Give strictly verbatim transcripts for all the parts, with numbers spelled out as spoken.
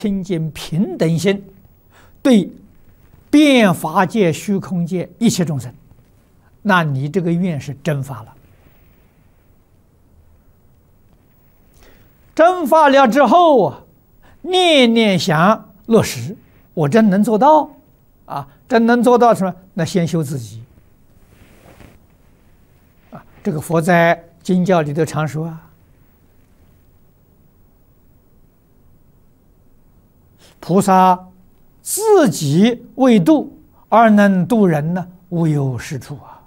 清净平等心，对遍法界、虚空界一切众生，那你这个愿是真发了。真发了之后啊，念念想落实，我真能做到啊！真能做到什么？那先修自己啊！这个佛在经教里头常说啊。 菩萨自己未度而能度人呢，无有是处啊。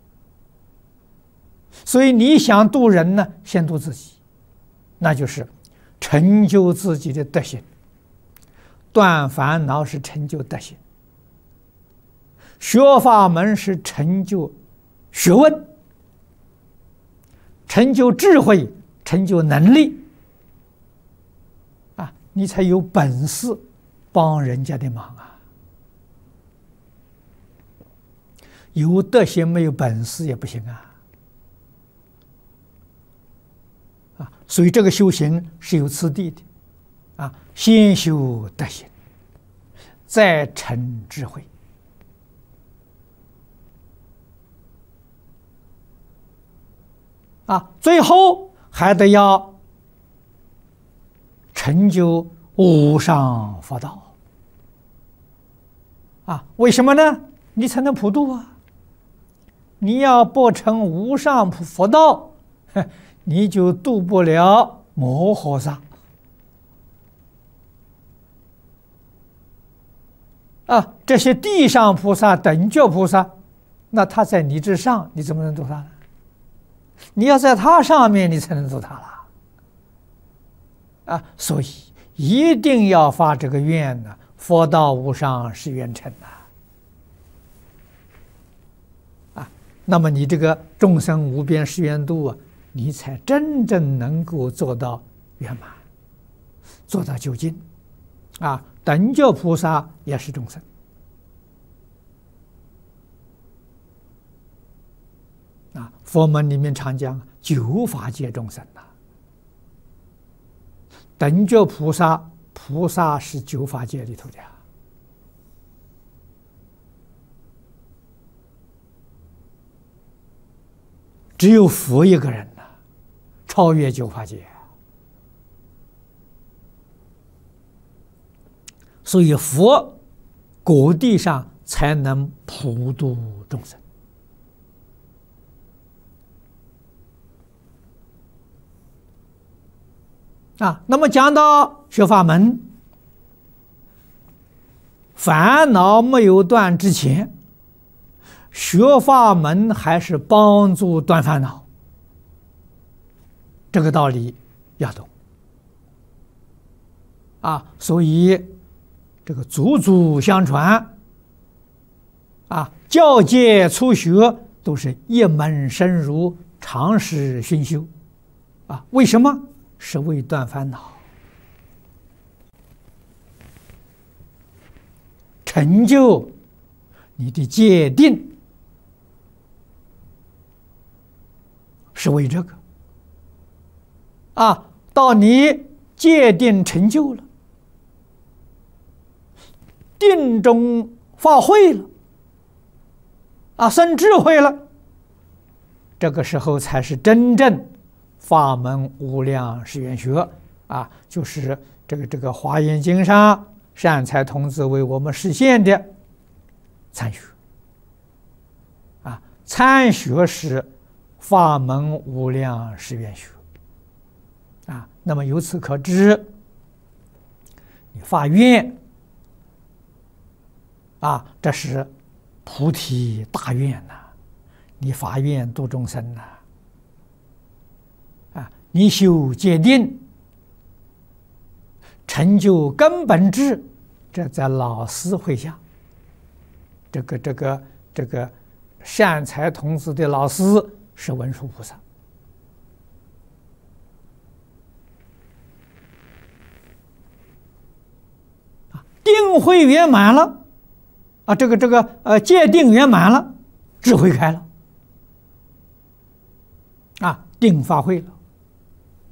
所以你想度人呢，先度自己，那就是成就自己的德行。断烦恼是成就德行，学法门是成就学问，成就智慧，成就能力。 你才有本事帮人家的忙啊！有德行没有本事也不行啊！啊，所以这个修行是有次第的，啊，先修德行，再成智慧，啊，最后还得要。 成就无上佛道啊？为什么呢？你才能普度啊！你要不成无上佛道，你就度不了摩诃萨啊！这些地上菩萨、等觉菩萨，那他在你之上，你怎么能度他呢？你要在他上面，你才能度他了。 啊，所以一定要发这个愿呢，佛道无上是愿成呐。啊，那么你这个众生无边誓愿度啊，你才真正能够做到圆满，做到究竟。啊，等觉菩萨也是众生。啊，佛门里面常讲九法界众生呐。 等觉菩萨，菩萨是九法界里头的，只有佛一个人呐，超越九法界。所以佛果地上才能普度众生。 啊，那么讲到学法门，烦恼没有断之前，学法门还是帮助断烦恼，这个道理要懂。啊，所以这个祖祖相传，啊，教诫初学都是一门深入，长时熏修，啊，为什么？ 是为断烦恼，成就你的戒定，是为这个。啊，到你戒定成就了，定中发慧了，啊，生智慧了，这个时候才是真正。 法门无量誓愿学啊，就是这个这个《华严经》上善财童子为我们实现的参学啊，参学是法门无量誓愿学啊。那么由此可知，你发愿啊，这是菩提大愿呐、啊，你发愿度众生呐、啊。 你修戒定，成就根本智，这在老师会下。这个这个这个善财童子的老师是文殊菩萨。啊，定慧圆满了，啊，这个这个呃戒定圆满了，智慧开了，啊，定发慧了。